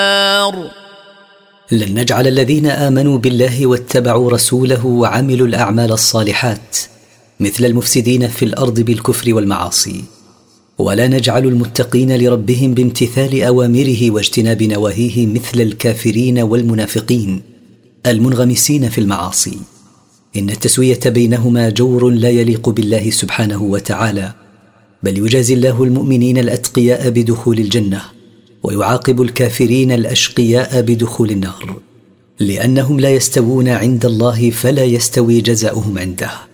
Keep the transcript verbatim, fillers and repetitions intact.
لن نجعل الذين آمنوا بالله واتبعوا رسوله وعملوا الأعمال الصالحات مثل المفسدين في الأرض بالكفر والمعاصي، ولا نجعل المتقين لربهم بامتثال أوامره واجتناب نواهيه مثل الكافرين والمنافقين المنغمسين في المعاصي. إن التسوية بينهما جور لا يليق بالله سبحانه وتعالى، بل يجازي الله المؤمنين الأتقياء بدخول الجنة ويعاقب الكافرين الأشقياء بدخول النار، لأنهم لا يستوون عند الله فلا يستوي جزاؤهم عنده.